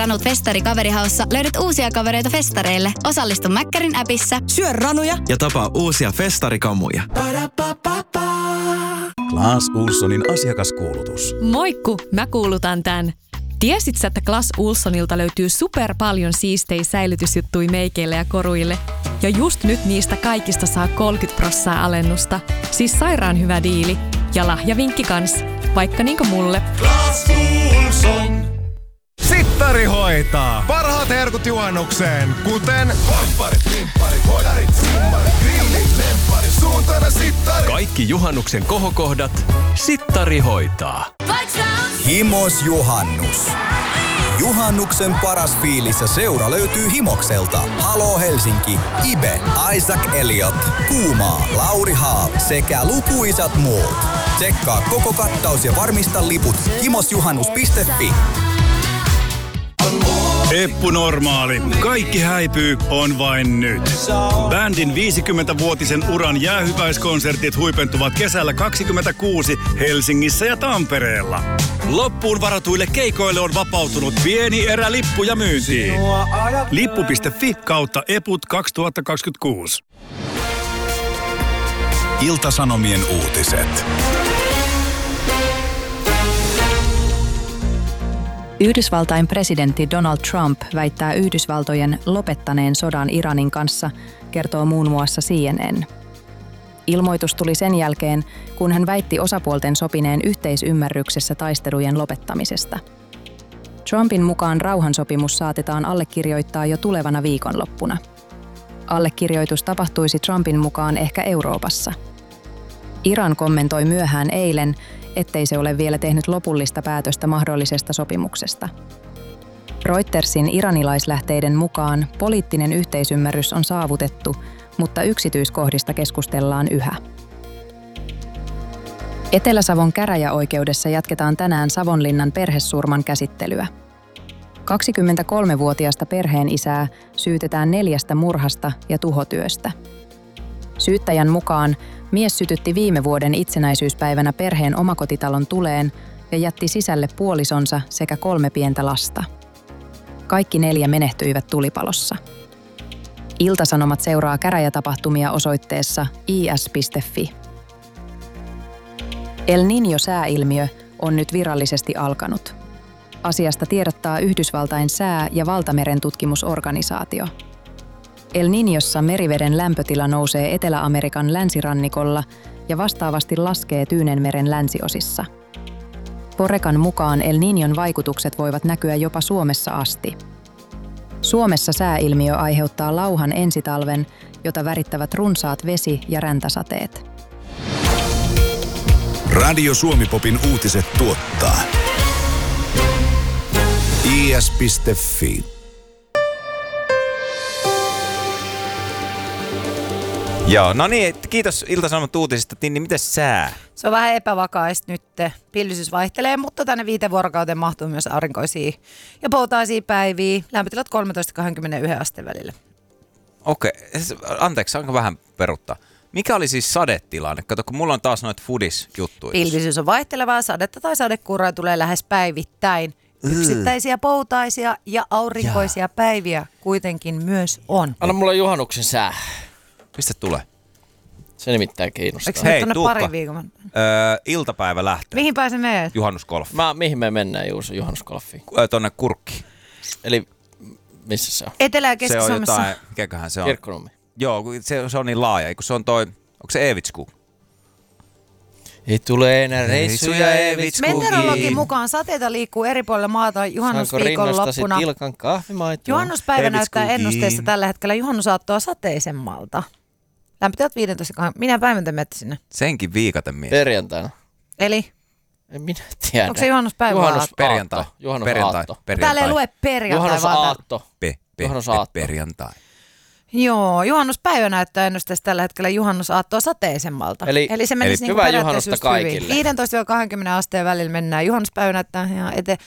Ranut Festari Kaverihaussa löydät uusia kavereita festareille. Osallistu Mäkkärin appissa. Syö ranuja ja tapaa uusia festarikamuja. Clas Ohlsonin asiakaskuulutus. Moikku, mä kuulutan tän. Tiesit sä, että Clas Ohlsonilta löytyy super paljon siistejä säilytysjuttui meikeille ja koruille? Ja just nyt niistä kaikista saa 30% alennusta. Siis sairaan hyvä diili. Ja lahjavinkki kans. Vaikka niinku mulle. Clas Ohlson. Sittari hoitaa. Parhaat herkut juhannukseen, kuten Vampparit, limpparit, hodarit, simmarit, grillit, lempparit, suuntana sittari. Kaikki juhannuksen kohokohdat Sittari hoitaa. Himos Juhannus. Juhannuksen paras fiilis ja seura löytyy Himokselta. Halo Helsinki, Ibe, Isaac Elliot, Kuumaa, Lauri Haab sekä lukuisat muut. Tsekkaa koko kattaus ja varmista liput himosjuhannus.fi. Eppu Normaali. Kaikki häipyy on vain nyt. Bändin 50-vuotisen uran jäähyväiskonsertit huipentuvat kesällä 2026 Helsingissä ja Tampereella. Loppuun varatuille keikoille on vapautunut pieni erä lippuja myyntiin. Lippu.fi/eput 2026. Ilta-Sanomien uutiset. Yhdysvaltain presidentti Donald Trump väittää Yhdysvaltojen lopettaneen sodan Iranin kanssa, kertoo muun muassa CNN. Ilmoitus tuli sen jälkeen, kun hän väitti osapuolten sopineen yhteisymmärryksessä taistelujen lopettamisesta. Trumpin mukaan rauhansopimus saatetaan allekirjoittaa jo tulevana viikonloppuna. Allekirjoitus tapahtuisi Trumpin mukaan ehkä Euroopassa. Iran kommentoi myöhään eilen, ettei se ole vielä tehnyt lopullista päätöstä mahdollisesta sopimuksesta. Reutersin iranilaislähteiden mukaan poliittinen yhteisymmärrys on saavutettu, mutta yksityiskohdista keskustellaan yhä. Etelä-Savon käräjäoikeudessa jatketaan tänään Savonlinnan perhesurman käsittelyä. 23-vuotiasta perheenisää syytetään 4 murhasta ja tuhotyöstä. Syyttäjän mukaan mies sytytti viime vuoden itsenäisyyspäivänä perheen omakotitalon tuleen ja jätti sisälle puolisonsa sekä 3 pientä lasta. Kaikki 4 menehtyivät tulipalossa. Ilta-Sanomat seuraa käräjätapahtumia osoitteessa is.fi. El Niño-sääilmiö on nyt virallisesti alkanut. Asiasta tiedottaa Yhdysvaltain sää- ja valtameren tutkimusorganisaatio. El Niñossa meriveden lämpötila nousee Etelä-Amerikan länsirannikolla ja vastaavasti laskee Tyynenmeren länsiosissa. Forecan mukaan El Niñon vaikutukset voivat näkyä jopa Suomessa asti. Suomessa sääilmiö aiheuttaa lauhan ensitalven, jota värittävät runsaat vesi- ja räntäsateet. Radio Suomi-popin uutiset tuottaa is.fi. Joo, no niin, kiitos Ilta-Sanomat uutisista. Tinni, mitäs sää? Se on vähän epävakaista nyt. Pilvisyys vaihtelee, mutta tänne 5 vuorokauteen mahtuu myös aurinkoisia ja poutaisia päiviä. Lämpötilat 13-21 asteen välillä. Okei, anteeksi, saanko vähän peruttaa? Mikä oli siis sadetilanne? Kato, kun mulla on taas noita foodis-juttuja. Pilvisyys on vaihtelevaa, sadetta tai sadekuuroja tulee lähes päivittäin. Yksittäisiä poutaisia ja aurinkoisia päiviä kuitenkin myös on. Anna mulle juhannuksen sää. Mistä tulee? Se nimittäin kiinnostaa. Hei, Tuukka, parin viikon? Iltapäivä lähtee. Mihin pääsee meidät? Juhannuskolfi. Mihin me mennään juhannuskolfiin? Tonne Kurkkiin. Eli missä se on? Etelä- ja Keski-Suomessa. Se on jotain, mikäköhän se on? Kirkkonummi. Joo, se on niin laaja. Se on onko se Eevitskuu? Ei tule enää reissuja Eevitskuukiin. Meteorologin mukaan sateita liikkuu eri puolilla maata juhannusviikon loppuna. Ilkan kahvimaitoa? Juhannuspäivä näyttää ennusteessa tällä hetkellä juhannusaattoa sateisemmalta. Lämpötilat 15. Minä päivän te menette sinne? Senkin viikaten mies. Perjantaina. Eli? En minä tiedä. Onko se juhannuspäivä? Perjantai. Täällä ei lue perjantai. Juhannusaatto. Perjantai. Joo, juhannuspäivä näyttää ennusteessa tällä hetkellä juhannusaattoa sateisemmalta. Eli se menisi hyvää juhannusta kaikille. 15-20 asteen välillä mennään. Juhannuspäivä näyttää ihan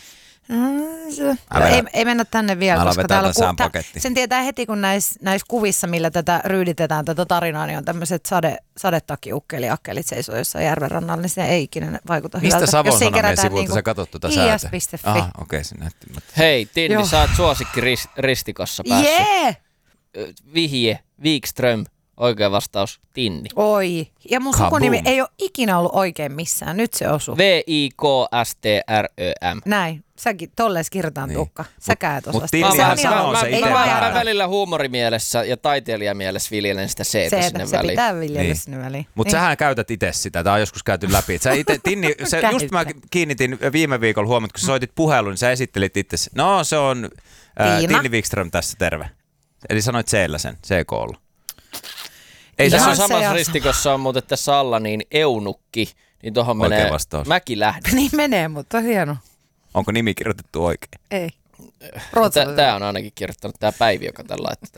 Ei mennä tänne vielä, koska täällä sen tietää heti, kun näissä kuvissa, millä tätä ryyditetään, tätä tarinaa, niin on tämmöiset sadetakiukkeli-akkelit seisoo jossain järven rannalla, niin se ei ikinä vaikuta hyvältä. Mistä Savon Sanomien sivulta sä katsot tuota säätä? is.fi. Aha, okei, se näytti. Hei, Tinni, sä oot suosikki ristikossa päässyt. Jee! Vihje, Wikström. Oikea vastaus, Tinni. Oi. Ja mun sukunimi ei ole ikinä ollut oikein missään. Nyt se osuu. Wikström. Näin. Säkin tollees kirjoitan Tuukka. Säkään et osaa. Mä välillä huumorimielessä ja taiteilijamielessä viljelen sitä C-tä sinne se väliin. pitää viljellä sinne väliin. Mutta sähän käytät itse sitä. Tää on joskus käyty läpi. Sä ite, Tinni, just mä kiinnitin viime viikolla huomioon, kun sä soitit puhelun, niin sä esittelit itse. No se on Tinni Wikström tässä, terve. Eli sanoit C-llä sen, CK-lla. Ei tässä on samassa ristikossa on muuten tässä alla niin Eunukki, niin tuohon menee Mäkilähde. Niin menee, mutta on hieno. Onko nimi kirjoitettu oikein? Ei. Tää on ainakin kirjoittanut tää Päivi, joka tällä laittaa